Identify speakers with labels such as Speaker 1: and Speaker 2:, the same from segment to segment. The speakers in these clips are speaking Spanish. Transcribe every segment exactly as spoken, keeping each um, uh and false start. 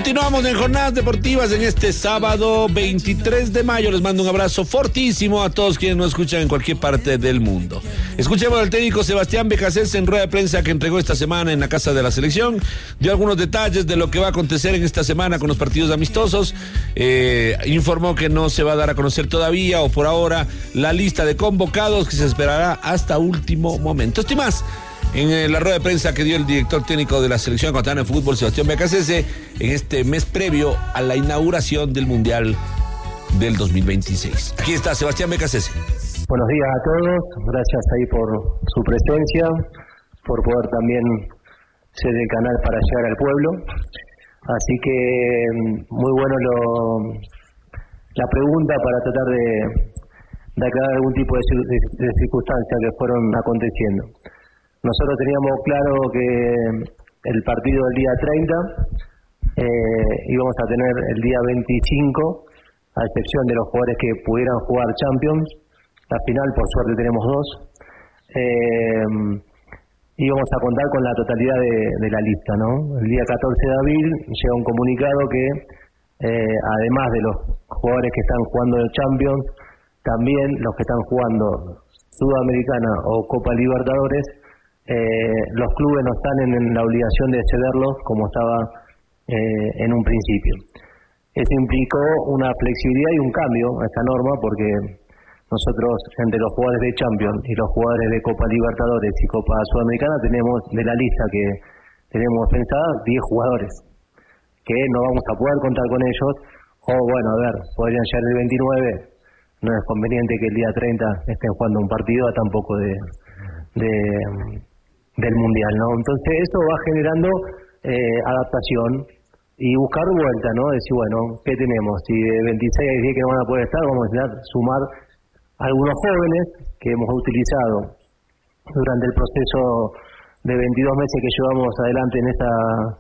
Speaker 1: Continuamos en Jornadas Deportivas en este sábado veintitrés de mayo. Les mando un abrazo fortísimo a todos quienes nos escuchan en cualquier parte del mundo. Escuchemos al técnico Sebastián Becasese en rueda de prensa que entregó esta semana en la Casa de la Selección. Dio algunos detalles de lo que va a acontecer en esta semana con los partidos amistosos. Eh, informó que no se va a dar a conocer todavía o por ahora la lista de convocados, que se esperará hasta último momento. Esto y más en la rueda de prensa que dio el director técnico de la Selección Ecuatoriana de Fútbol, Sebastián Becasese, en este mes previo a la inauguración del Mundial del dos mil veintiséis. Aquí está Sebastián Becasese.
Speaker 2: Buenos días a todos, gracias ahí por su presencia, por poder también ser el canal para llegar al pueblo. Así que muy bueno lo, la pregunta para tratar de, de aclarar algún tipo de, de, de circunstancias que fueron aconteciendo. Nosotros teníamos claro que el partido del día treinta eh, íbamos a tener el día veinticinco, a excepción de los jugadores que pudieran jugar Champions. La final, por suerte, tenemos dos. Eh, íbamos a contar con la totalidad de, de la lista, ¿no? El día catorce de abril llega un comunicado que, eh, además de los jugadores que están jugando el Champions, también los que están jugando Sudamericana o Copa Libertadores, Eh, los clubes no están en, en la obligación de cederlos como estaba eh, en un principio. Eso implicó una flexibilidad y un cambio a esta norma, porque nosotros, entre los jugadores de Champions y los jugadores de Copa Libertadores y Copa Sudamericana, tenemos de la lista que tenemos pensada diez jugadores que no vamos a poder contar con ellos, o bueno, a ver, podrían llegar el veintinueve. No es conveniente que el día treinta estén jugando un partido a tan poco de, de del Mundial, ¿no? Entonces eso va generando eh, adaptación y buscar vuelta, ¿no? Decir, bueno, ¿qué tenemos? Si de veintiséis hay diez que no van a poder estar, vamos a intentar sumar algunos jóvenes que hemos utilizado durante el proceso de veintidós meses que llevamos adelante en esta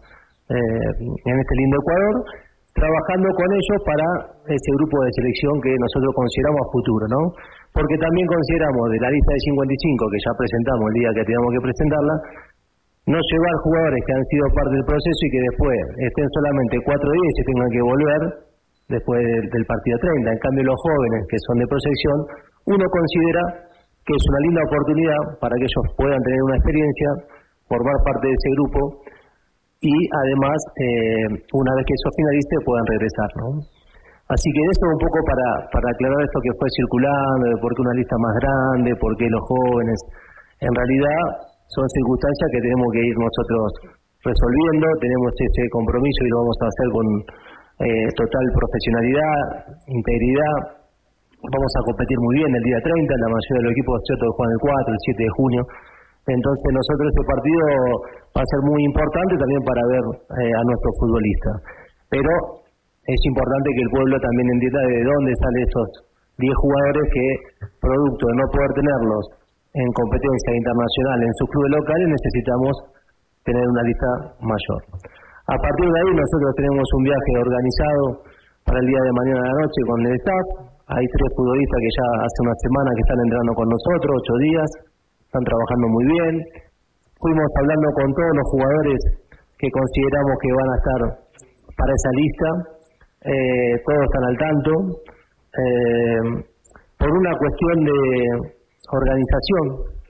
Speaker 2: eh, en este lindo Ecuador, trabajando con ellos para ese grupo de selección que nosotros consideramos a futuro, ¿no? Porque también consideramos de la lista de cincuenta y cinco que ya presentamos el día que teníamos que presentarla, no llevar jugadores que han sido parte del proceso y que después estén solamente cuatro días y se tengan que volver después del, del partido treinta. En cambio, los jóvenes que son de proyección, uno considera que es una linda oportunidad para que ellos puedan tener una experiencia, formar parte de ese grupo y además, eh, una vez que eso finalice, puedan regresar, ¿no? Así que eso un poco para, para aclarar esto que fue circulando, de por qué una lista más grande, por qué los jóvenes. En realidad son circunstancias que tenemos que ir nosotros resolviendo, tenemos ese compromiso y lo vamos a hacer con eh, total profesionalidad, integridad. Vamos a competir muy bien el día treinta, la mayoría de los equipos cierto que juegan el cuatro, el siete de junio. Entonces nosotros este partido va a ser muy importante también para ver eh, a nuestros futbolistas. Pero es importante que el pueblo también entienda de dónde salen esos diez jugadores que, producto de no poder tenerlos en competencia internacional en sus clubes locales, necesitamos tener una lista mayor. A partir de ahí nosotros tenemos un viaje organizado para el día de mañana a la noche con el staff. Hay tres futbolistas que ya hace una semana que están entrenando con nosotros, ocho días, están trabajando muy bien. Fuimos hablando con todos los jugadores que consideramos que van a estar para esa lista. Eh, todos están al tanto. Eh, por una cuestión de organización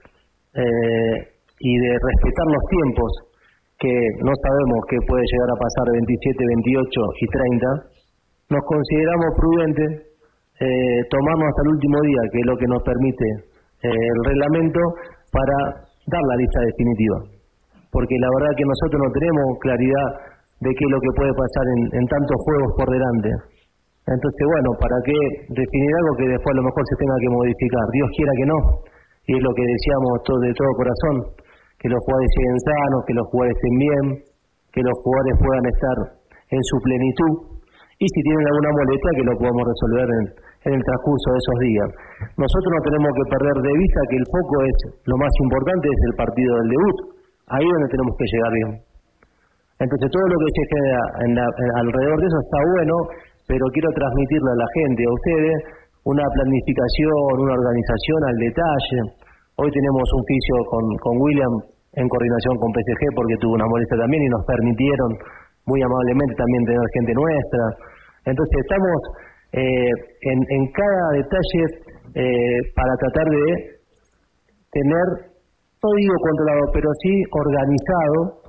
Speaker 2: eh, y de respetar los tiempos, que no sabemos qué puede llegar a pasar veintisiete, veintiocho y treinta, nos consideramos prudentes eh, tomarnos hasta el último día, que es lo que nos permite eh, el reglamento, para dar la lista definitiva. Porque la verdad que nosotros no tenemos claridad de qué es lo que puede pasar en, en tantos juegos por delante. Entonces, bueno, ¿para qué definir algo que después a lo mejor se tenga que modificar? Dios quiera que no. Y es lo que decíamos todo, de todo corazón, que los jugadores lleguen sanos, que los jugadores estén bien, que los jugadores puedan estar en su plenitud. Y si tienen alguna molestia, que lo podamos resolver en, en el transcurso de esos días. Nosotros no tenemos que perder de vista que el foco es, lo más importante es el partido del debut. Ahí es donde tenemos que llegar bien. Entonces todo lo que se genera en la, en, alrededor de eso está bueno, pero quiero transmitirle a la gente, a ustedes, una planificación, una organización al detalle. Hoy tenemos un fisio con, con William en coordinación con P S G porque tuvo una molestia también y nos permitieron muy amablemente también tener gente nuestra. Entonces estamos eh, en, en cada detalle eh, para tratar de tener, no digo controlado, pero sí organizado